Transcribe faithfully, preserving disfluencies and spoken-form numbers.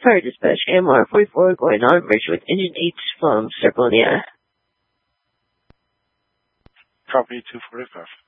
Fire dispatch, M R forty-four going on bridge with engine eight from Circle, yeah. Copy two forty-five.